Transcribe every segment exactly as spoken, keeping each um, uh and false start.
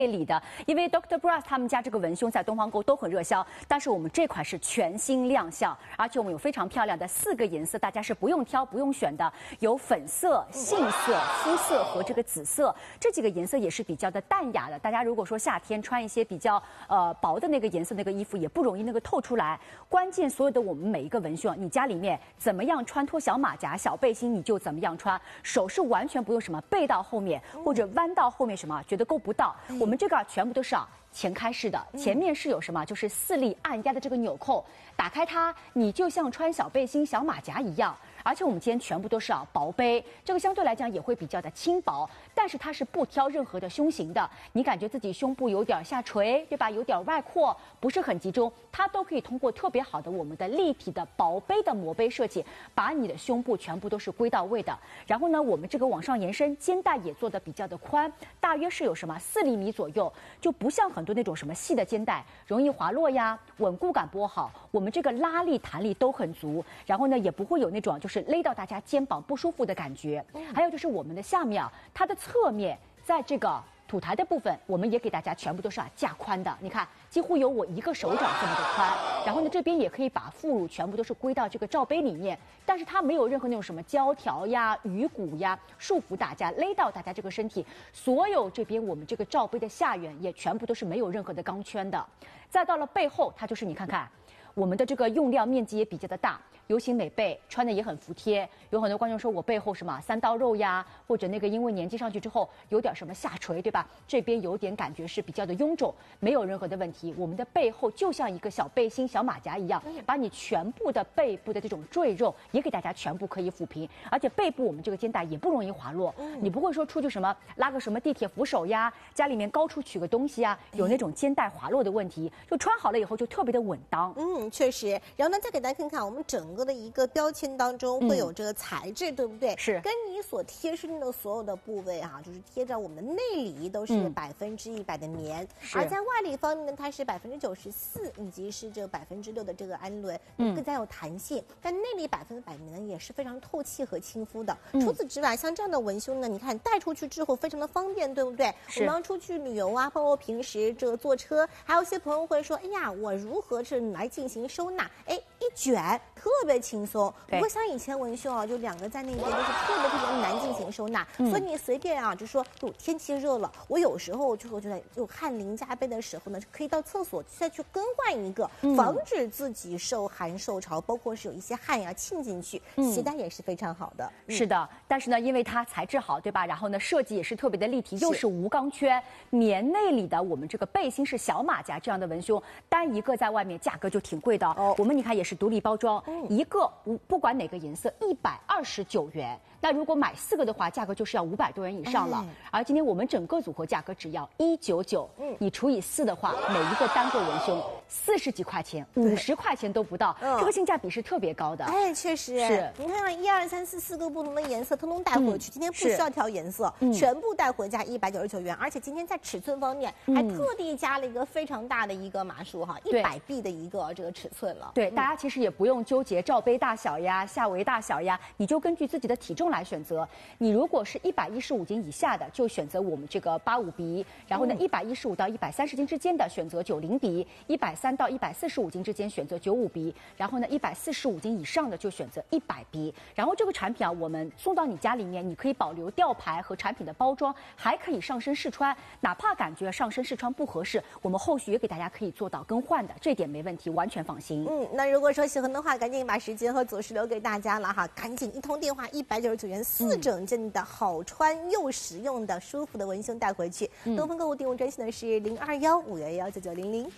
里的，因为 Doctor Bras 他们家这个文胸在东方购都很热销，但是我们这款是全新亮相，而且我们有非常漂亮的四个颜色，大家是不用挑不用选的，有粉色、杏色、肤色和这个紫色，这几个颜色也是比较的淡雅的。大家如果说夏天穿一些比较呃薄的那个颜色那个衣服，也不容易那个透出来。关键所有的我们每一个文胸，你家里面怎么样穿脱小马甲、小背心，你就怎么样穿，手是完全不用什么背到后面或者弯到后面什么，觉得够不到。我们这个全部都是啊前开式的，前面是有什么？就是四粒按压的这个纽扣，打开它，你就像穿小背心、小马甲一样。而且我们今天全部都是啊薄杯，这个相对来讲也会比较的轻薄，但是它是不挑任何的胸型的。你感觉自己胸部有点下垂，对吧？有点外扩，不是很集中，它都可以通过特别好的我们的立体的薄杯的磨杯设计，把你的胸部全部都是归到位的。然后呢，我们这个往上延伸，肩带也做的比较的宽，大约是有什么四厘米左右，就不像很多那种什么细的肩带容易滑落呀，稳固感不好。我们这个拉力弹力都很足，然后呢也不会有那种就是是勒到大家肩膀不舒服的感觉。还有就是我们的下面啊，它的侧面在这个土台的部分，我们也给大家全部都是啊架宽的，你看几乎有我一个手掌这么的宽。然后呢，这边也可以把副乳全部都是归到这个罩杯里面，但是它没有任何那种什么胶条呀、鱼骨呀束缚大家、勒到大家这个身体。所有这边我们这个罩杯的下缘也全部都是没有任何的钢圈的。再到了背后，它就是你看看。我们的这个用料面积也比较的大，尤其美背穿的也很服帖。有很多观众说我背后什么三刀肉呀，或者那个因为年纪上去之后有点什么下垂，对吧？这边有点感觉是比较的臃肿，没有任何的问题。我们的背后就像一个小背心、小马甲一样，把你全部的背部的这种赘肉也给大家全部可以抚平，而且背部我们这个肩带也不容易滑落，你不会说出去什么拉个什么地铁扶手呀，家里面高处取个东西啊，有那种肩带滑落的问题，就穿好了以后就特别的稳当。 嗯。嗯，确实。然后呢，再给大家看看我们整个的一个标签当中会有这个材质，嗯、对不对？ 是。 跟你所贴身的所有的部位哈、啊，就是贴着我们的内里都是百分之一百的棉，嗯、而在外里方面呢，它是百分之九十四，以及是这百分之六的这个氨纶，嗯，更加有弹性。但内里百分之百棉呢，也是非常透气和亲肤的。嗯、除此之外，像这样的文胸呢，你看带出去之后非常的方便，对不对？我们要出去旅游啊，包括平时这个坐车，还有一些朋友会说，哎呀，我如何是来进行收纳？哎，一卷特别轻松，不会像以前文胸啊，就两个在那边都是特别特别难进行收纳。嗯、所以你随便啊，就说，哟，天气热了，我有时候就会觉得有汗淋浃背的时候呢，可以到厕所再去更换一个，嗯、防止自己受寒受潮，包括是有一些汗呀沁进去，嗯、携带也是非常好的。 嗯、是的，但是呢，因为它材质好，对吧？然后呢，设计也是特别的立体，又是无钢圈，棉内里的我们这个背心是小马甲这样的文胸，单一个在外面价格就挺贵的。哦，我们你看也是独立包装，嗯、一个不不管哪个颜色，一百二十九元。那如果买四个的话，价格就是要五百多元以上了。嗯、而今天我们整个组合价格只要一九九，嗯，你除以四的话，每一个单个文胸四十几块钱，五十块钱都不到，嗯、这个性价比是特别高的。 哎，确实是。你看，一二三四四个不同的颜色，通通带回去。嗯、今天不需要挑颜色，嗯、全部带回家一百九十九元。而且今天在尺寸方面，嗯、还特地加了一个非常大的一个码数哈，一百 B 的一个这个尺寸了。 对，嗯、大家其实也不用纠结罩杯大小呀、下围大小呀，你就根据自己的体重来选择。你如果是一百一十五斤以下的，就选择我们这个八五 B， 然后呢，一百一十五到一百三十斤之间的选择九零 B， 一百三到一百四十五斤之间选择九五 B， 然后呢，一百四十五斤以上的就选择一百 B。然后这个产品啊，我们送到你家里面，你可以保留吊牌和产品的包装，还可以上身试穿，哪怕感觉上身试穿不合适，我们后续也给大家可以做到更换的，这点没问题，完全放心。 嗯，那如果说喜欢的话，赶紧把时间和组织留给大家了哈，赶紧一通电话一百九十九元四整件的好穿又实用的舒服的文胸带回去。嗯、东风购物订物专线呢是零二幺五幺幺九九零零。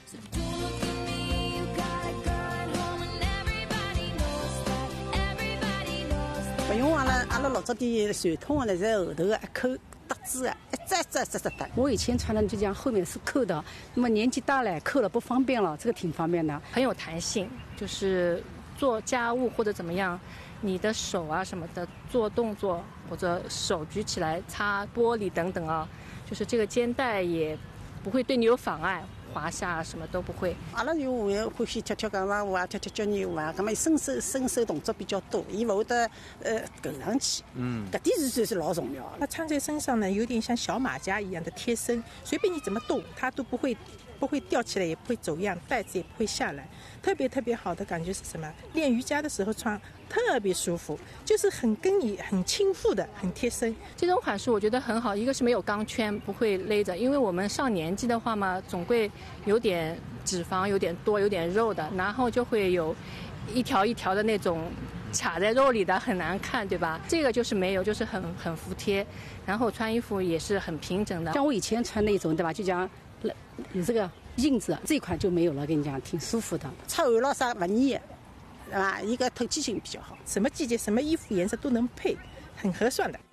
不用阿拉阿拉老早的传统的在后头一扣搭子啊，一扎扎扎扎搭。我以前穿的就讲后面是扣的，那么年纪大了扣了不方便了，这个挺方便的， 很有弹性，就是做家务或者怎么样。你的手啊什么的做动作，或者手举起来擦玻璃等等啊，就是这个肩带也不会对你有妨碍， 滑下，什么都不会。 阿拉就会欢喜跳跳钢丝舞啊，跳跳脚泥舞啊，咁么伸手伸手动作比较多，伊勿会得呃够上去。嗯，搿点是算是老重要的。 它穿在身上呢，有点像小马甲一样的贴身，随便你怎么动，它都不会不会掉起来，也不会走样，带子也不会下来。特别特别好的感觉是什么？练瑜伽的时候穿特别舒服，就是很跟你很亲附的，很贴身。 这种款式我觉得很好，一个是没有钢圈，不会勒着，因为我们上年纪的话嘛，总会有点脂肪，有点多，有点肉的，然后就会有一条一条的那种卡在肉里的，很难看，对吧？这个就是没有，就是很很服帖，然后穿衣服也是很平整的。 像我以前穿那种，对吧？就讲有这个印子，这一款就没有了，跟你讲挺舒服的，出汗了啥不腻，对吧？一个透气性比较好， 什么季节什么衣服颜色都能配，很合算的。